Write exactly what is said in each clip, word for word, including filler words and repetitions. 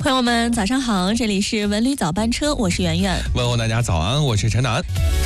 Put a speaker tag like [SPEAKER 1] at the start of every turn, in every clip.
[SPEAKER 1] 朋友们早上好，这里是文旅早班车，我是圆圆。
[SPEAKER 2] 问候大家早安，我是陈楠。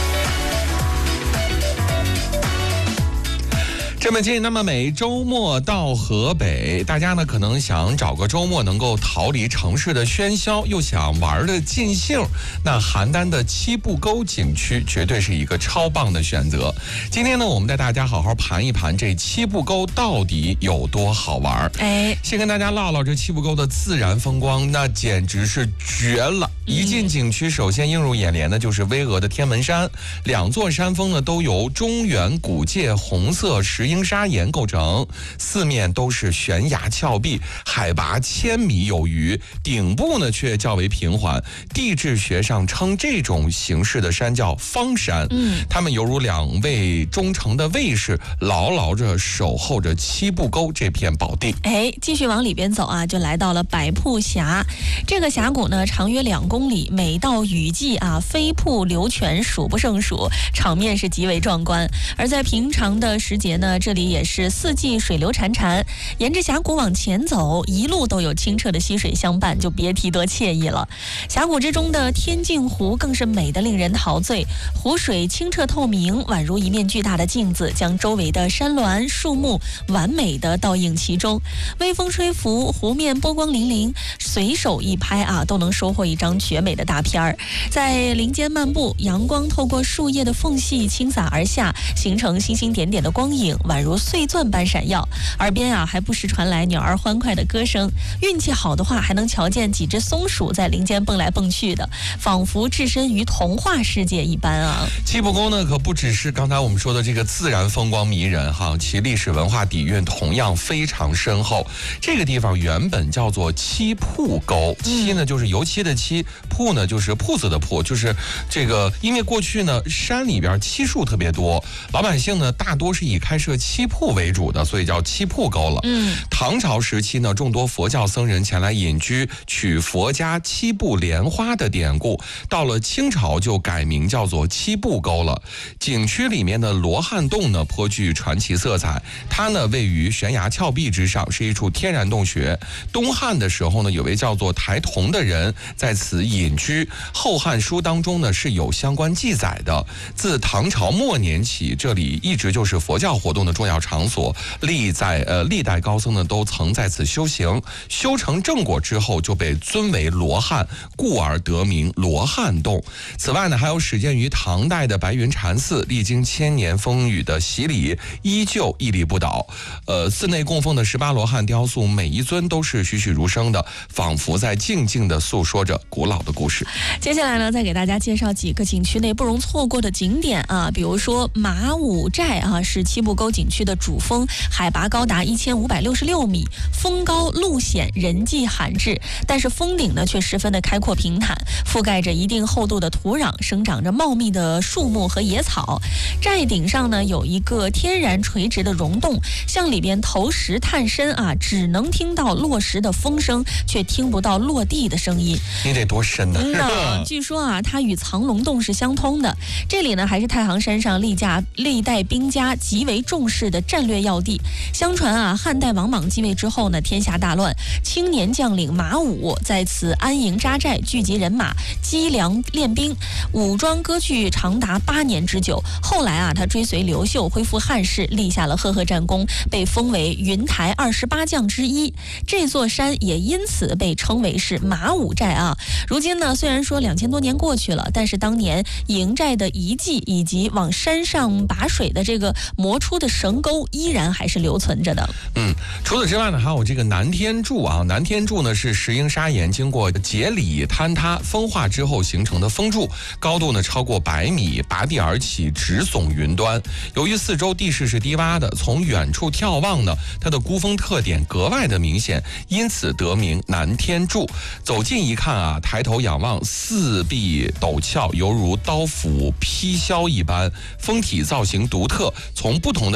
[SPEAKER 2] 这么近，那么每周末到河北，大家呢可能想找个周末能够逃离城市的喧嚣，又想玩的尽兴，那邯郸的七步沟景区绝对是一个超棒的选择。今天呢，我们带大家好好盘一盘这七步沟到底有多好玩。哎，先跟大家唠唠这七步沟的自然风光，那简直是绝了。一进景区，首先映入眼帘的就是巍峨的天门山，两座山峰呢都由中原古界红色石英砂岩构成，四面都是悬崖峭壁，海拔千米有余，顶部呢却较为平缓。地质学上称这种形式的山叫方山，嗯，他们犹如两位忠诚的卫士，牢牢着守候着七步沟这片宝地。
[SPEAKER 1] 哎，继续往里边走啊，就来到了百瀑峡。这个峡谷呢，长约两公里，每到雨季啊，飞瀑流泉数不胜数，场面是极为壮观。而在平常的时节呢，这里也是四季水流潺潺，沿着峡谷往前走，一路都有清澈的溪水相伴，就别提多惬意了。峡谷之中的天镜湖更是美得令人陶醉，湖水清澈透明，宛如一面巨大的镜子，将周围的山峦树木完美的倒映其中。微风吹拂，湖面波光粼粼，随手一拍啊，都能收获一张绝美的大片儿。在林间漫步，阳光透过树叶的缝隙倾洒而下，形成星星点点的光影，宛如碎钻般闪耀。耳边啊还不时传来鸟儿欢快的歌声，运气好的话还能瞧见几只松鼠在林间蹦来蹦去的，仿佛置身于童话世界一般啊。
[SPEAKER 2] 七步沟呢可不只是刚才我们说的这个自然风光迷人哈，其历史文化底蕴同样非常深厚。这个地方原本叫做七瀑沟，七呢就是油漆的漆，瀑呢就是铺子的铺，就是这个因为过去呢山里边漆树特别多，老百姓呢大多是以开设七瀑为主的，所以叫七瀑沟了。嗯，唐朝时期呢，众多佛教僧人前来隐居，取佛家七步莲花的典故。到了清朝就改名叫做七步沟了。景区里面的罗汉洞呢，颇具传奇色彩。它呢位于悬崖峭壁之上，是一处天然洞穴。东汉的时候呢，有位叫做台童的人在此隐居，《后汉书》当中呢是有相关记载的。自唐朝末年起，这里一直就是佛教活动的重要场所，历在呃历代高僧呢都曾在此修行，修成正果之后就被尊为罗汉，故而得名罗汉洞。此外呢，还有始建于唐代的白云禅寺，历经千年风雨的洗礼，依旧屹立不倒。呃，寺内供奉的十八罗汉雕塑，每一尊都是栩栩如生的，仿佛在静静地诉说着古老的故事。
[SPEAKER 1] 接下来呢，再给大家介绍几个景区内不容错过的景点啊，比如说马武寨啊，是七步沟景区的主峰，海拔高达一千五百六十六米，峰高路险，人迹罕至，但是峰顶呢却十分的开阔平坦，覆盖着一定厚度的土壤，生长着茂密的树木和野草。寨顶上呢有一个天然垂直的溶洞，向里边投石探深啊，只能听到落石的风声，却听不到落地的声音。
[SPEAKER 2] 你得多深呢？
[SPEAKER 1] 嗯，据说啊，它与藏龙洞是相通的。这里呢还是太行山上历驾历代兵家极为重视的战略要地。相传啊，汉代王莽继位之后呢，天下大乱，青年将领马武在此安营扎寨，聚集人马，积粮练兵，武装割据长达八年之久。后来啊，他追随刘秀恢复汉室，立下了赫赫战功，被封为云台二十八将之一。这座山也因此被称为是马武寨啊。如今呢，虽然说两千多年过去了，但是当年营寨的遗迹以及往山上拔水的这个磨出的绳沟，依然还是留存着的。
[SPEAKER 2] 嗯，除此之外呢，还有这个南天柱啊。南天柱呢是石英砂岩经过节理坍塌风化之后形成的峰柱，高度呢超过百米，拔地而起，直耸云端。由于四周地势是低洼的，从远处眺望呢，它的孤峰特点格外的明显，因此得名南天柱。走近一看啊，抬头仰望，四壁陡峭，犹如刀斧劈削一般，峰体造型独特，从不同的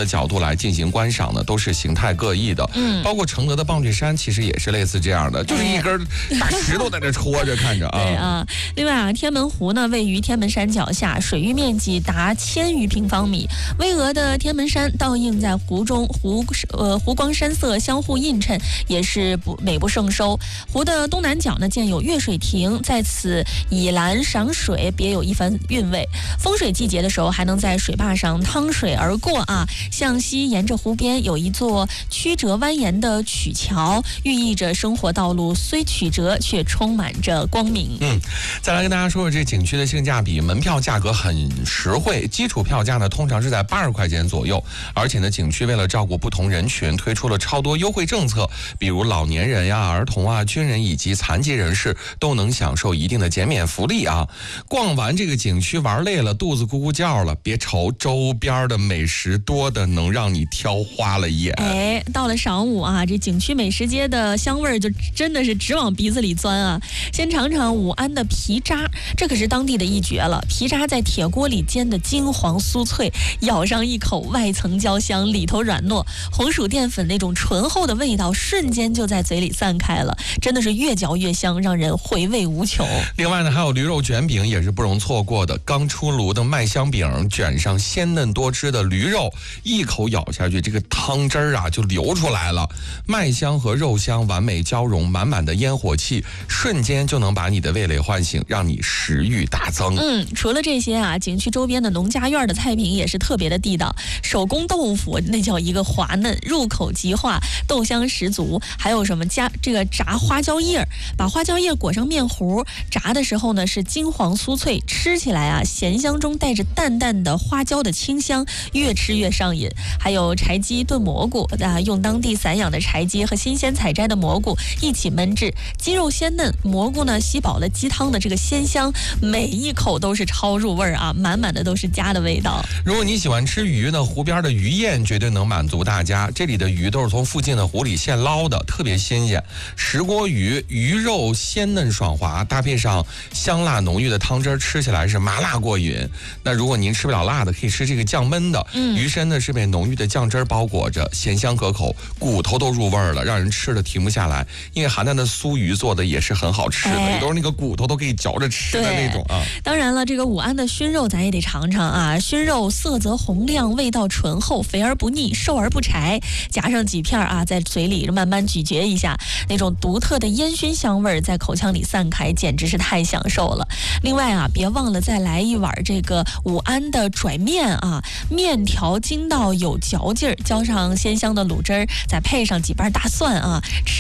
[SPEAKER 2] 角度来进行观赏呢，都是形态各异的。嗯，包括承德的棒槌山，其实也是类似这样的，就是一根大石头在这戳着，看着啊。
[SPEAKER 1] 对啊。另外啊，天门湖呢位于天门山脚下，水域面积达千余平方米。巍峨的天门山倒映在湖中，湖呃湖光山色相互映衬，也是不美不胜收。湖的东南角呢建有月水亭，在此倚栏赏水，别有一番韵味。风水季节的时候，还能在水坝上趟水而过啊。向西沿着湖边有一座曲折蜿蜒的曲桥，寓意着生活道路虽曲折，却充满着光明。
[SPEAKER 2] 嗯，再来跟大家说说这景区的性价比，门票价格很实惠，基础票价呢通常是在八十块钱左右，而且呢景区为了照顾不同人群，推出了超多优惠政策，比如老年人呀、儿童啊、军人以及残疾人士都能享受一定的减免福利啊。逛完这个景区玩累了，肚子咕咕叫了，别愁，周边的美食多的能让你挑花了眼。
[SPEAKER 1] 哎，到了晌午啊，这景区美食街的香味儿就真的是直往鼻子里钻啊！先尝尝武安的皮渣，这可是当地的一绝了。皮渣在铁锅里煎的金黄酥脆，咬上一口，外层焦香，里头软糯，红薯淀粉那种醇厚的味道瞬间就在嘴里散开了，真的是越嚼越香，让人回味无穷。
[SPEAKER 2] 另外呢，还有驴肉卷饼也是不容错过的，刚出炉的麦香饼卷上鲜嫩多汁的驴肉，一口咬下去，这个汤汁儿啊就流出来了，麦香和肉香完美交融，满满的烟火气瞬间就能把你的味蕾唤醒，让你食欲大增。
[SPEAKER 1] 嗯，除了这些啊，景区周边的农家院的菜品也是特别的地道，手工豆腐那叫一个滑嫩，入口即化，豆香十足。还有什么加这个炸花椒叶，把花椒叶裹上面糊，炸的时候呢是金黄酥脆，吃起来啊咸香中带着淡淡的花椒的清香，越吃越上瘾。还有柴鸡炖蘑菇啊，用当地散养的柴鸡和新鲜采摘的蘑菇一起焖制，鸡肉鲜嫩，蘑菇呢吸饱了鸡汤的这个鲜香，每一口都是超入味儿啊，满满的都是家的味道。
[SPEAKER 2] 如果你喜欢吃鱼呢，湖边的鱼宴绝对能满足大家。这里的鱼都是从附近的湖里现捞的，特别新鲜。石锅鱼，鱼肉鲜嫩爽滑，搭配上香辣浓郁的汤汁，吃起来是麻辣过瘾。那如果您吃不了辣的，可以吃这个酱焖的。嗯，鱼身呢是被浓郁的酱汁包裹着，咸香可口，骨头都入味儿了，让人吃的停不下来。因为邯郸的酥鱼做的也是很好吃的，也、哎、都是那个骨头都可以嚼着吃的那种啊。
[SPEAKER 1] 当然了，这个武安的熏肉咱也得尝尝啊。熏肉色泽红亮，味道醇厚，肥而不腻，瘦而不柴。夹上几片啊，在嘴里慢慢咀嚼一下，那种独特的烟熏香味在口腔里散开，简直是太享受了。另外啊，别忘了再来一碗这个武安的拽面啊，面条筋道有嚼劲儿，浇上鲜香的卤汁儿，再配上几瓣大蒜啊。